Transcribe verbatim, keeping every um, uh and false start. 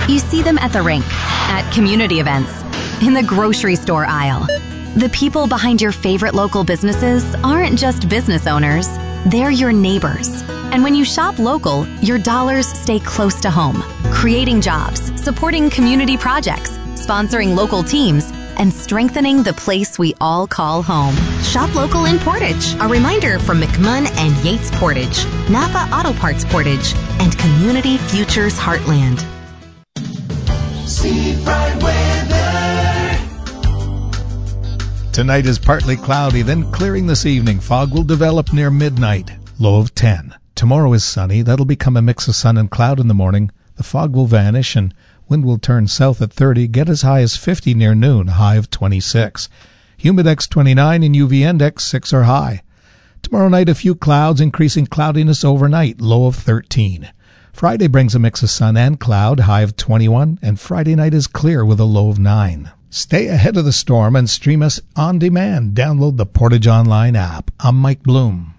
You see them at the rink, at community events, in the grocery store aisle. The people behind your favorite local businesses aren't just business owners, they're your neighbors. And when you shop local, your dollars stay close to home, creating jobs, supporting community projects, sponsoring local teams, and strengthening the place we all call home. Shop local in Portage. A reminder from McMunn and Yates Portage, Napa Auto Parts Portage, and Community Futures Heartland. Seafront weather. Tonight is partly cloudy, then clearing this evening. Fog will develop near midnight, low of ten. Tomorrow is sunny. That'll become a mix of sun and cloud in the morning. The fog will vanish and wind will turn south at thirty, get as high as fifty near noon, high of twenty-six. Humidex twenty-nine and U V index six are high. Tomorrow night a few clouds, increasing cloudiness overnight, low of thirteen. Friday brings a mix of sun and cloud, high of twenty-one, and Friday night is clear with a low of nine. Stay ahead of the storm and stream us on demand. Download the Portage Online app. I'm Mike Bloom.